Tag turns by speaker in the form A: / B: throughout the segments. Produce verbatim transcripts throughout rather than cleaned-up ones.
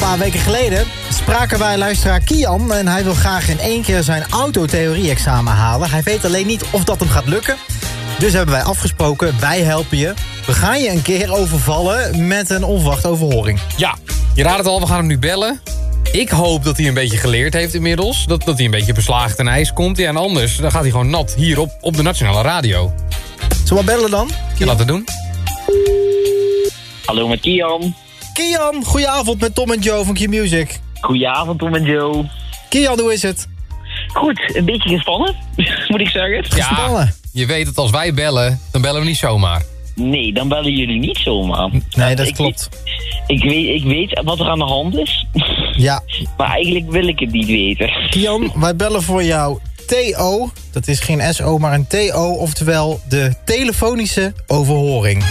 A: paar weken geleden spraken wij luisteraar Kian... en hij wil graag in één keer zijn autotheorie-examen halen. Hij weet alleen niet of dat hem gaat lukken. Dus hebben wij afgesproken, wij helpen je. We gaan je een keer overvallen met een onverwachte overhoring.
B: Ja, je raadt het al, we gaan hem nu bellen. Ik hoop dat hij een beetje geleerd heeft inmiddels. Dat, dat hij een beetje beslagen ten ijs komt. Ja, en anders dan gaat hij gewoon nat hier op, op de Nationale Radio.
A: Zullen we bellen dan?
B: Je laat het doen.
C: Hallo met Kian.
A: Kian, goedenavond met Tom en Joe van Q-Music.
C: Goedenavond Tom en Joe.
A: Kian, hoe is het?
C: Goed, een beetje gespannen, moet ik zeggen.
A: Gespannen?
B: Ja, je weet het, als wij bellen, dan bellen we niet zomaar.
C: Nee, dan bellen jullie niet zomaar.
A: Nee, dat
C: ik
A: klopt.
C: Weet, ik, weet, ik weet wat er aan de hand is.
A: Ja.
C: Maar eigenlijk wil ik het niet weten.
A: Kian, wij bellen voor jou T O. Dat is geen S O, maar een T O. Oftewel de telefonische overhoring.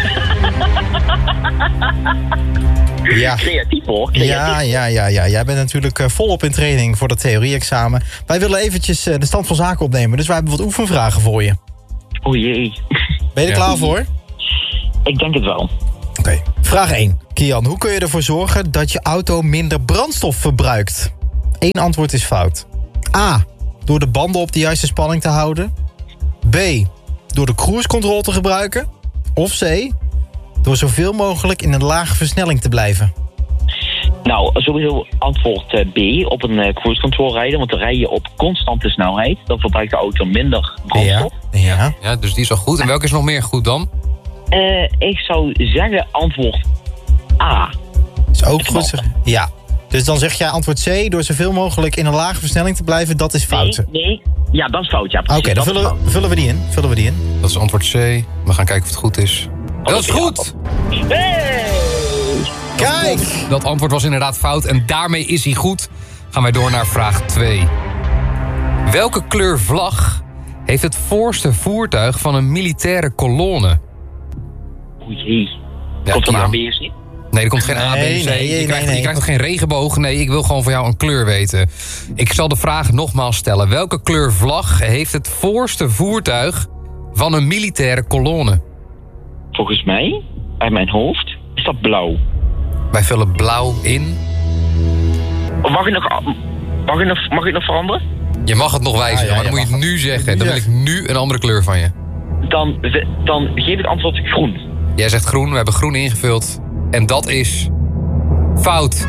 A: Ja.
C: Creatief hoor. Creatief.
A: Ja, ja, ja, ja. Jij bent natuurlijk uh, volop in training voor dat theorie-examen. Wij willen eventjes uh, de stand van zaken opnemen. Dus wij hebben wat oefenvragen voor je.
C: O jee.
A: Ben je er
B: Ja.
A: klaar voor?
C: Ik denk het wel.
A: Oké. Okay. Vraag één. Kian, hoe kun je ervoor zorgen dat je auto minder brandstof verbruikt? Eén antwoord is fout. A. Door de banden op de juiste spanning te houden. B. Door de cruise control te gebruiken. Of C. Door zoveel mogelijk in een lage versnelling te blijven.
C: Nou, sowieso antwoord uh, B, op een uh, cruise control rijden. Want dan rij je op constante snelheid. Dan verbruikt de auto minder brandstof.
A: Ja. Ja.
B: Ja, dus die is al goed. En welke is nog meer goed dan?
C: Uh, ik zou zeggen antwoord A.
A: Is ook goed. Zeg. Ja. Dus dan zeg jij antwoord C. Door zoveel mogelijk in een lage versnelling te blijven. Dat is fout.
C: Nee, nee. Ja, dat is fout. Ja,
A: Oké, okay, dan vullen we, vullen we die in. Vullen we die in.
B: Dat is antwoord C. We gaan kijken of het goed is. Dat is goed!
C: Hey!
A: Kijk!
B: Dat antwoord was inderdaad fout en daarmee is hij goed. Gaan wij door naar vraag twee. Welke kleur vlag heeft het voorste voertuig van een militaire kolonne?
C: O jee.
B: Ja,
C: Komt er een A,
B: Kian.
C: B of C?
B: Nee, er komt geen A, B, C.
A: Nee, nee,
B: je,
A: nee,
B: krijgt,
A: nee.
B: je krijgt nog geen regenboog. Nee, ik wil gewoon van jou een kleur weten. Ik zal de vraag nogmaals stellen. Welke kleur vlag heeft het voorste voertuig van een militaire kolonne?
C: Volgens mij, uit mijn hoofd, is dat blauw.
B: Wij vullen blauw in.
C: Mag ik nog, mag ik nog, mag ik nog veranderen?
B: Je mag het nog wijzigen,
A: Ah, ja,
B: maar dan
A: ja,
B: moet je het
A: mag
B: nu
A: het.
B: zeggen. Dan wil ik nu een andere kleur van je.
C: Dan, dan geef ik antwoord groen.
B: Jij zegt groen, we hebben groen ingevuld. En dat is fout.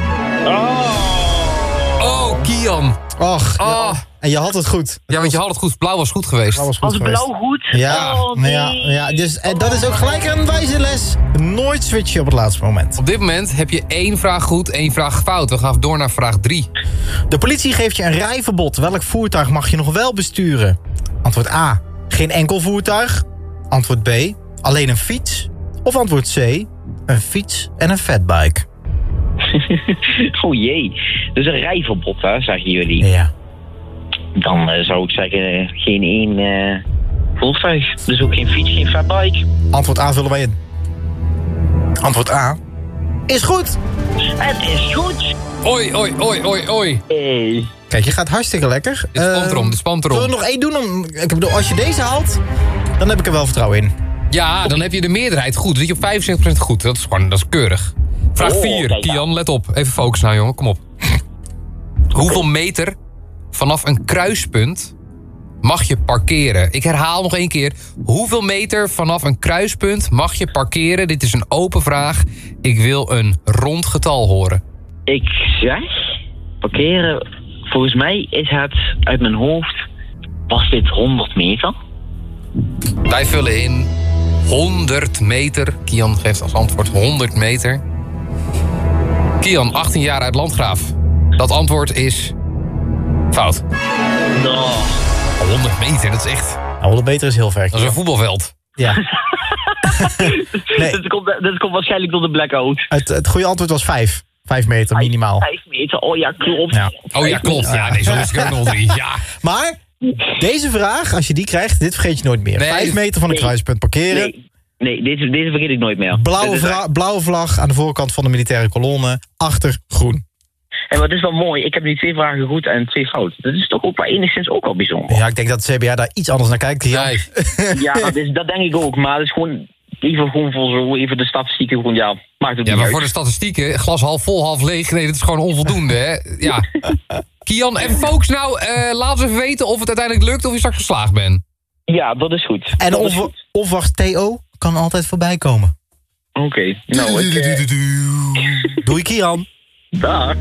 B: Oh, Kian.
A: Och, ja.
B: Oh.
A: En je had het goed.
B: Ja, want je had het goed. Blauw was goed geweest.
A: Dat was goed
C: Was
A: geweest.
C: blauw goed?
A: Ja,
C: Oh, nee.
A: ja, ja. Dus, en dat is ook gelijk een wijze les. Nooit switchen op het laatste moment.
B: Op dit moment heb je één vraag goed, één vraag fout. We gaan door naar vraag drie.
A: De politie geeft je een rijverbod. Welk voertuig mag je nog wel besturen? Antwoord A. Geen enkel voertuig. Antwoord B. Alleen een fiets. Of antwoord C. Een fiets en een fatbike.
C: Oh jee. Dus een rijverbod, hè, zeggen jullie.
A: Ja.
C: Dan uh, zou ik zeggen, geen één uh, voertuig. Dus ook geen fiets, geen fatbike.
A: Antwoord A vullen wij in. Antwoord A. Is goed.
C: Het is goed.
B: Oei, oei, oei, oei, oei.
C: Hey.
A: Kijk, je gaat hartstikke lekker.
B: Dit spant erom,
A: Ehm,
B: dit spant
A: Zullen we
B: erom.
A: nog één doen? Om, ik bedoel, als je deze haalt, dan heb ik er wel vertrouwen in.
B: Ja, dan heb je de meerderheid goed. Dan zit je op vijfenzeventig procent goed. Dat is gewoon, dat is keurig. Vraag
C: Oh,
B: vier.
C: kijk
B: Kian, let op. Even focussen nou, jongen. Kom op. Hoeveel meter vanaf een kruispunt mag je parkeren? Ik herhaal nog één keer. Hoeveel meter vanaf een kruispunt mag je parkeren? Dit is een open vraag. Ik wil een rond getal horen.
C: Ik zeg, parkeren, volgens mij is het uit mijn hoofd, was dit honderd meter?
B: Wij vullen in honderd meter. Kian geeft als antwoord honderd meter. Kian, achttien jaar uit Landgraaf. Dat antwoord is fout.
C: No.
B: honderd meter, dat is echt...
A: Nou, honderd meter is heel ver.
B: Dat is een voetbalveld.
A: Ja. Nee,
C: Dit, komt, dit komt waarschijnlijk door de blackout.
A: het, het goede antwoord was vijf. Vijf meter minimaal.
C: Vijf meter, oh ja, klopt.
A: Ja.
B: Oh ja, klopt. Ja, nee, zo is het ook nog drie. Ja.
A: Maar deze vraag, als je die krijgt, dit vergeet je nooit meer.
B: Nee,
A: Vijf
B: dit-
A: meter van een
C: nee.
A: kruispunt parkeren.
C: Nee, nee deze, deze vergeet ik nooit meer.
A: Blauwe,
C: Dit is-
A: vra- blauwe vlag aan de voorkant van de militaire kolonne. Achter groen.
C: En wat is wel mooi, ik heb nu twee vragen goed en twee fout. Dat is toch ook wel enigszins ook wel bijzonder.
A: Ja, ik denk dat de C B A daar iets anders naar kijkt. Jan.
B: Nee.
C: Ja, dat, is, dat denk ik ook, maar het is gewoon Even gewoon voor zo, even de statistieken gewoon, ja, maakt het
B: Ja,
C: niet
B: maar
C: uit.
B: voor de statistieken, glas half vol, half leeg. Nee, dat is gewoon onvoldoende, hè? Ja. Kian en folks, nou, uh, laat ons even weten of het uiteindelijk lukt of je straks geslaagd bent.
C: Ja, dat is goed.
A: En
C: dat is
A: of,
C: goed.
A: opwacht T O kan altijd voorbij komen.
C: Oké, okay. nou, ik... Uh...
A: Doei, Kian.
C: Dag.